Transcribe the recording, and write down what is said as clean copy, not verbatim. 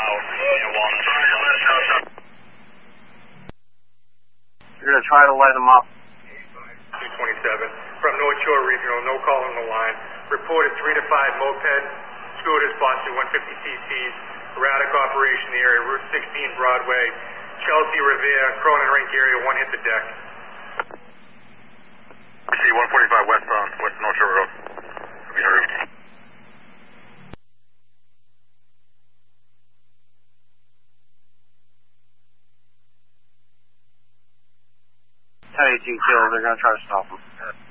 You're going to try to light them up. 227 from North Shore Regional, no call on the line. Reported 3 to 5 moped scooters, Boston 150 cc's, erratic operation in the area, Route 16 Broadway, Chelsea, Revere, Cronin Rink area, one hit the deck. I see 145 westbound, West North Shore Road. Ten 18 kills, they're going to try to stop them.